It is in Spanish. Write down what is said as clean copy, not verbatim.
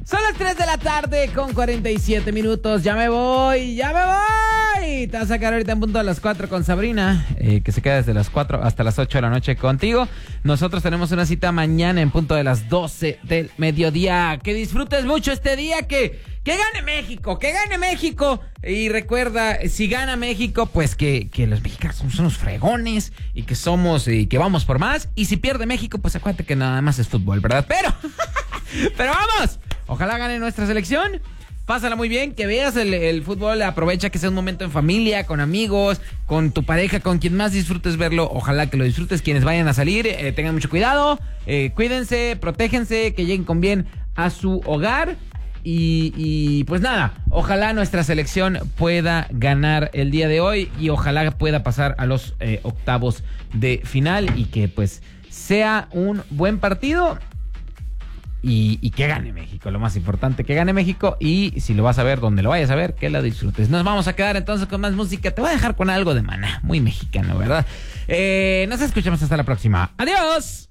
Son las 3 de la tarde con 47 minutos. Ya me voy. Te vas a sacar ahorita en punto a las 4 con Sabrina, que se queda desde las 4 hasta las 8 de la noche contigo. Nosotros tenemos una cita mañana en punto de las 12 del mediodía. Que disfrutes mucho este día, que gane México, Y recuerda, si gana México, pues que los mexicanos somos unos fregones y que vamos por más. Y si pierde México, pues acuérdate que nada más es fútbol, ¿verdad? Pero vamos, ojalá gane nuestra selección. Pásala muy bien, que veas el fútbol, aprovecha que sea un momento en familia, con amigos, con tu pareja, con quien más disfrutes verlo. Ojalá que lo disfrutes. Quienes vayan a salir, tengan mucho cuidado, cuídense, protéjense, que lleguen con bien a su hogar. Y pues nada, ojalá nuestra selección pueda ganar el día de hoy y ojalá pueda pasar a los octavos de final y que pues sea un buen partido. Y que gane México, lo más importante, que gane México. Y si lo vas a ver, donde lo vayas a ver, que la disfrutes. Nos vamos a quedar entonces con más música. Te voy a dejar con algo de Maná, muy mexicano, ¿verdad? Nos escuchamos hasta la próxima. ¡Adiós!